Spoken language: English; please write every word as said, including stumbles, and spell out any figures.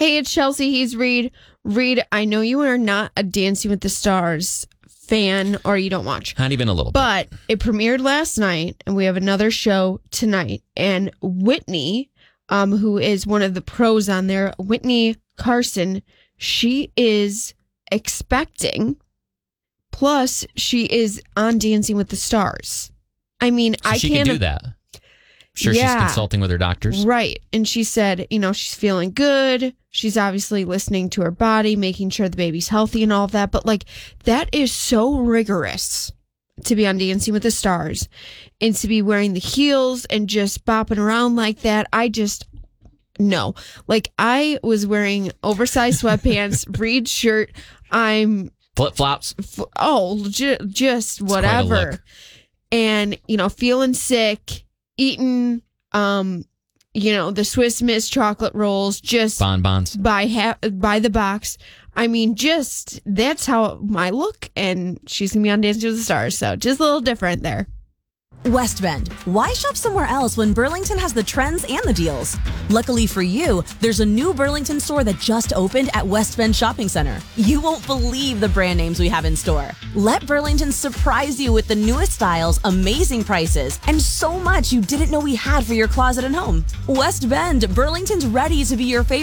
Hey, it's Chelsea. He's Reed. Reed, I know you are not a Dancing with the Stars fan, or you don't watch. Not even a little but bit. But it premiered last night, and we have another show tonight. And Whitney, um, who is one of the pros on there, Whitney Carson, she is expecting. Plus, she is on Dancing with the Stars. I mean, so I she can't can do that. Sure, yeah, she's consulting with her doctors. Right. And she said, you know, she's feeling good. She's obviously listening to her body, making sure the baby's healthy and all of that. But, like, that is so rigorous to be on Dancing with the Stars and to be wearing the heels and just bopping around like that. I just, no. Like, I was wearing oversized sweatpants, Reed shirt. I'm... Flip-flops. F- oh, ju- just whatever. And, you know, feeling sick. Eating, um, you know, the Swiss Miss chocolate rolls just bonbons by ha- by the box. I mean, just that's how I look, and she's gonna be on Dancing with the Stars, so just a little different there. West Bend. Why shop somewhere else when Burlington has the trends and the deals? Luckily for you, there's a new Burlington store that just opened at West Bend Shopping Center. You won't believe the brand names we have in store. Let Burlington surprise you with the newest styles, amazing prices, and so much you didn't know we had for your closet and home. West Bend, Burlington's ready to be your favorite